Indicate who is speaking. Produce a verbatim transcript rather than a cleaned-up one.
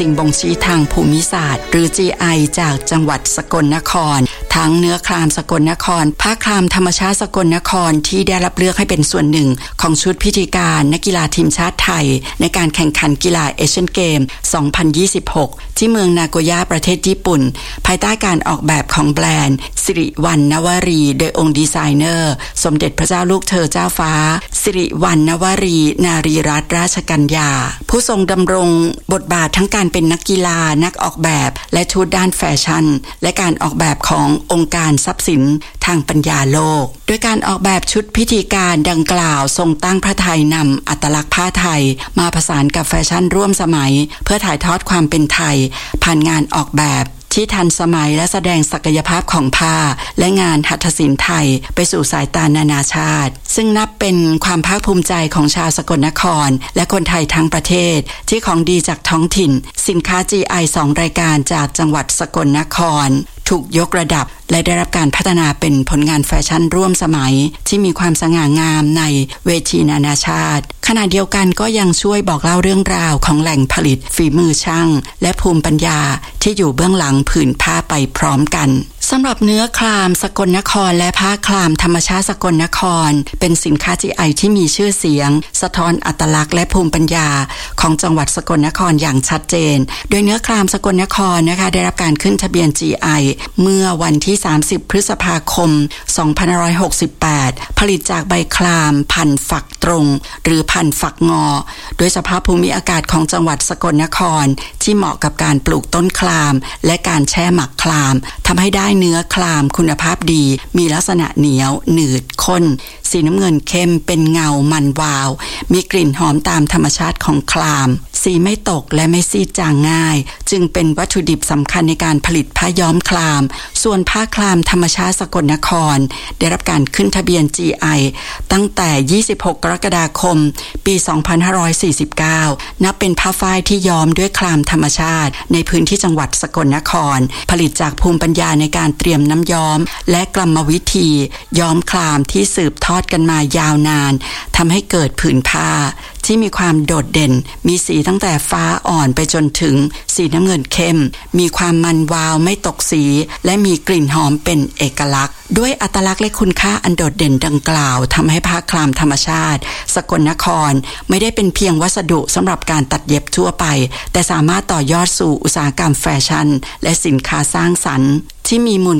Speaker 1: สิ่งบ่งชี้ทางภูมิศาสตร์หรือ จี ไอ จากจังหวัดสกลนครทั้งเนื้อครามสกลนครผ้าครามธรรมชาติสกลนครที่ได้รับเลือกให้เป็นส่วนหนึ่งของชุดพิธีการนักกีฬาทีมชาติไทยในการแข่งขันกีฬาเอเชียนเกม สองพันยี่สิบหก ที่เมืองนาโกย่าประเทศญี่ปุ่นภายใต้การออกแบบของแบรนด์สิริวรรณนวรีโดยองค์ดีไซเนอร์สมเด็จพระเจ้าลูกเธอเจ้าฟ้าสิริวรรณนวรีนารีรัตนราชกัญญาผู้ทรงดำรงบทบาททั้งการเป็นนักกีฬานักออกแบบและทูตด้านแฟชั่นและการออกแบบขององค์การทรัพย์สินทางปัญญาโลกโดยการออกแบบชุดพิธีการดังกล่าวทรงตั้งพระทัยนำอัตลักษณ์ผ้าไทยมาผสานกับแฟชั่นร่วมสมัยเพื่อถ่ายทอดความเป็นไทยผ่านงานออกแบบที่ทันสมัยและแสดงศักยภาพของผ้าและงานหัตถศิลป์ไทยไปสู่สายตานานาชาติซึ่งนับเป็นความภาคภูมิใจของชาวสกลนครและคนไทยทั้งประเทศที่ของดีจากท้องถิ่นสินค้า จี ไอ สองรายการจากจังหวัดสกลนครถูกยกระดับและได้รับการพัฒนาเป็นผลงานแฟชั่นร่วมสมัยที่มีความสง่างามในเวทีนานาชาติขณะเดียวกันก็ยังช่วยบอกเล่าเรื่องราวของแหล่งผลิตฝีมือช่างและภูมิปัญญาที่อยู่เบื้องหลังผืนผ้าไปพร้อมกันสำหรับเนื้อครามสกลนครและผ้าครามธรรมชาติสกลนครเป็นสินค้า จี ไอ ที่มีชื่อเสียงสะท้อนอัตลักษณ์และภูมิปัญญาของจังหวัดสกลนครอย่างชัดเจนโดยเนื้อครามสกลนครนะคะได้รับการขึ้นทะเบียน จี ไอ เมื่อวันที่สามสิบพฤษภาคมสองพันห้าร้อยหกสิบแปดผลิตจากใบครามพันธุ์ฝักตรงหรือพันธุ์ฝักงอโดยสภาพภูมิอากาศของจังหวัดสกลนครที่เหมาะกับการปลูกต้นครามและการแช่หมักครามทำให้ได้เนื้อครามคุณภาพดีมีลักษณะเหนียวหนืดข้นสีน้ำเงินเข้มเป็นเงามันวาวมีกลิ่นหอมตามธรรมชาติของครามสีไม่ตกและไม่ซีดจางง่ายจึงเป็นวัตถุดิบสำคัญในการผลิตผ้าย้อมครามส่วนผ้าครามธรรมชาติสกลนครได้รับการขึ้นทะเบียน จี ไอ ตั้งแต่ยี่สิบหกกรกฎาคมปีสองพันห้าร้อยสี่สิบเก้านับเป็นผ้าฝ้ายที่ย้อมด้วยครามธรรมชาติในพื้นที่จังหวัดสกลนครผลิตจากภูมิปัญญาในการเตรียมน้ำย้อมและกรรมวิธีย้อมครามที่สืบทอดกันมายาวนานทำให้เกิดผืนผ้าที่มีความโดดเด่นมีสีตั้งแต่ฟ้าอ่อนไปจนถึงสีน้ำเงินเข้มมีความมันวาวไม่ตกสีและมีกลิ่นหอมเป็นเอกลักษณ์ด้วยอัตลักษณ์และคุณค่าอันโดดเด่นดังกล่าวทำให้ผ้าครามธรรมชาติสกลนครไม่ได้เป็นเพียงวัสดุสำหรับการตัดเย็บทั่วไปแต่สามารถต่อยอดสู่อุตสาหกรรมแฟชั่นและสินค้าสร้างสรรค์ที่มีมูล